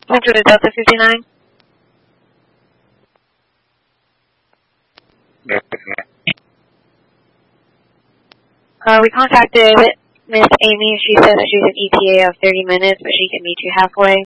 Enter the Delta 59. We contacted Miss Amy. She said that she's an ETA of 30 minutes, but she can meet you halfway.